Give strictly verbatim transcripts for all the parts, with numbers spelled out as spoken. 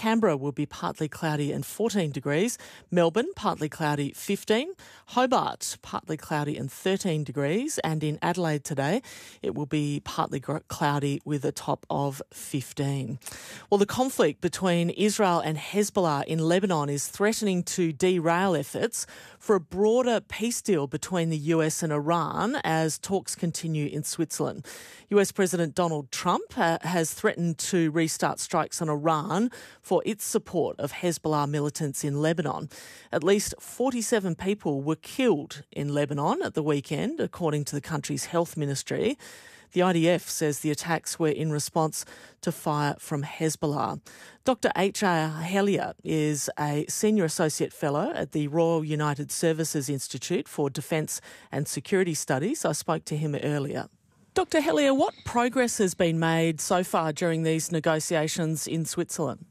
Canberra will be partly cloudy and fourteen degrees. Melbourne, partly cloudy, fifteen. Hobart, partly cloudy and thirteen degrees. And in Adelaide today, it will be partly cloudy with a top of fifteen. Well, the conflict between Israel and Hezbollah in Lebanon is threatening to derail efforts for a broader peace deal between the U S and Iran as talks continue in Switzerland. U S President Donald Trump uh, has threatened to restart strikes on Iran for its support of Hezbollah militants in Lebanon. At least forty-seven people were killed in Lebanon at the weekend, according to the country's health ministry. The I D F says the attacks were in response to fire from Hezbollah. Doctor H R Hellier is a Senior Associate Fellow at the Royal United Services Institute for Defence and Security Studies. I spoke to him earlier. Doctor Hellier, what progress has been made so far during these negotiations in Switzerland?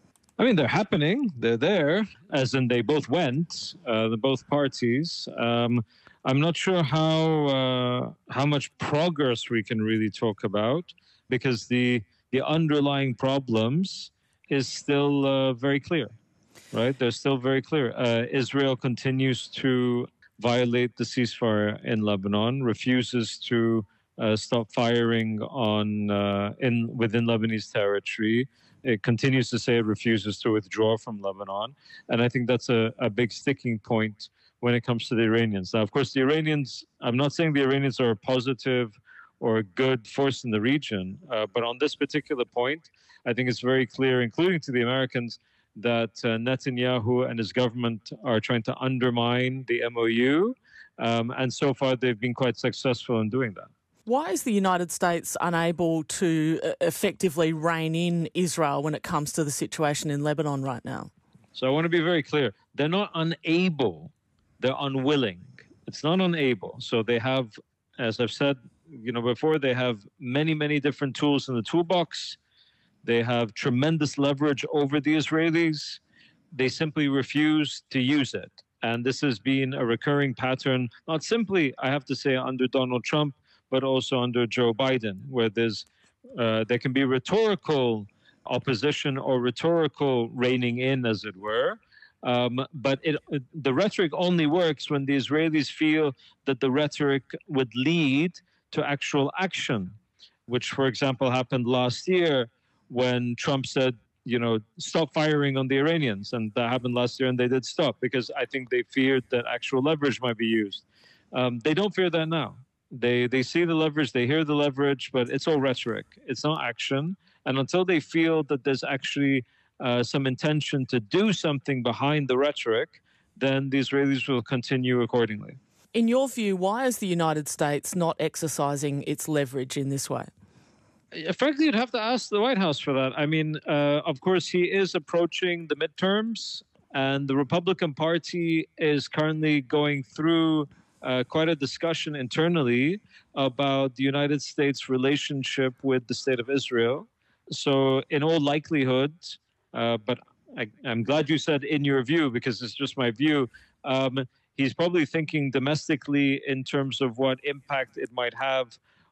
I mean, they're happening. They're there, as in they both went, uh, the both parties. Um, I'm not sure how uh, how much progress we can really talk about, because the the underlying problems is still uh, very clear, right? They're still very clear. Uh, Israel continues to violate the ceasefire in Lebanon, refuses to uh, stop firing on uh, in within Lebanese territory. It continues to say it refuses to withdraw from Lebanon, and I think that's a, a big sticking point when it comes to the Iranians. Now, of course, the Iranians, I'm not saying the Iranians are a positive or a good force in the region, uh, but on this particular point, I think it's very clear, including to the Americans, that uh, Netanyahu and his government are trying to undermine the M O U, um, and so far they've been quite successful in doing that. Why is the United States unable to effectively rein in Israel when it comes to the situation in Lebanon right now? So I want to be very clear. They're not unable. They're unwilling. It's not unable. So they have, as I've said, you know, before, they have many, many different tools in the toolbox. They have tremendous leverage over the Israelis. They simply refuse to use it. And this has been a recurring pattern, not simply, I have to say, under Donald Trump, but also under Joe Biden, where there's uh, there can be rhetorical opposition or rhetorical reining in, as it were. Um, but it, the rhetoric only works when the Israelis feel that the rhetoric would lead to actual action, which, for example, happened last year when Trump said, you know, stop firing on the Iranians. And that happened last year, and they did stop, because I think they feared that actual leverage might be used. Um, they don't fear that now. They they see the leverage, they hear the leverage, but it's all rhetoric. It's not action. And until they feel that there's actually uh, some intention to do something behind the rhetoric, then the Israelis will continue accordingly. In your view, why is the United States not exercising its leverage in this way? Frankly, you'd have to ask the White House for that. I mean, uh, of course, he is approaching the midterms, and the Republican Party is currently going through Uh, quite a discussion internally about the United States' relationship with the State of Israel. So in all likelihood, uh, but I, I'm glad you said in your view, because it's just my view, um, he's probably thinking domestically in terms of what impact it might have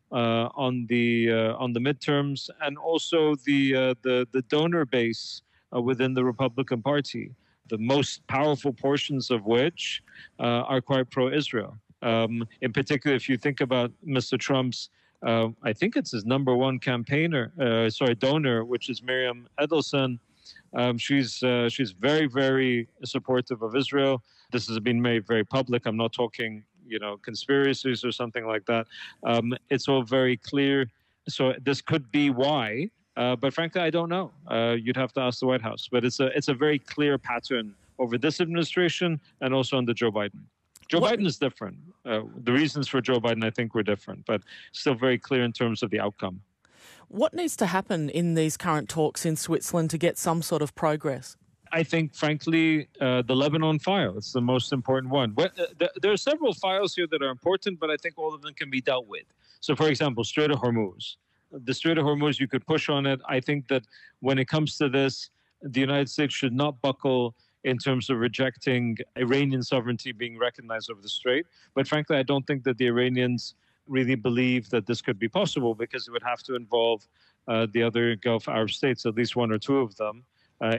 uh, on the uh, on the midterms, and also the uh, the, the donor base uh, within the Republican Party, the most powerful portions of which uh, are quite pro-Israel. Um, in particular, if you think about Mister Trump's, uh, I think it's his number one campaigner, uh, sorry, donor, which is Miriam Edelson. Um, she's uh, she's very, very supportive of Israel. This has been made very public. I'm not talking, you know, conspiracies or something like that. Um, it's all very clear. So this could be why. Uh, but frankly, I don't know. Uh, you'd have to ask the White House. But it's a it's a very clear pattern over this administration and also under Joe Biden. Joe what? Biden is different. Uh, the reasons for Joe Biden, I think, were different, but still very clear in terms of the outcome. What needs to happen in these current talks in Switzerland to get some sort of progress? I think, frankly, uh, the Lebanon file is the most important one. Well, uh, th- there are several files here that are important, but I think all of them can be dealt with. So, for example, Strait of Hormuz. The Strait of Hormuz, you could push on it. I think that when it comes to this, the United States should not buckle in terms of rejecting Iranian sovereignty being recognized over the Strait. But frankly, I don't think that the Iranians really believe that this could be possible, because it would have to involve uh, the other Gulf Arab states, at least one or two of them.